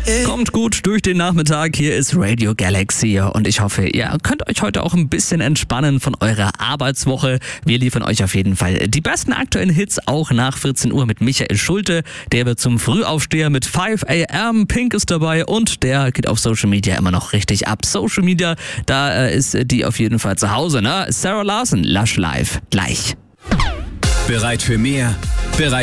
Kommt gut durch den Nachmittag. Hier ist Radio Galaxy und ich hoffe, ihr könnt euch heute auch ein bisschen entspannen von eurer Arbeitswoche. Wir liefern euch auf jeden Fall die besten aktuellen Hits auch nach 14 Uhr mit Michael Schulte. Der wird zum Frühaufsteher mit 5 AM. Pink ist dabei und der geht auf Social Media immer noch richtig ab. Social Media, da ist die auf jeden Fall zu Hause, ne? Sarah Larson, Lush Live, gleich. Bereit für mehr? Bereit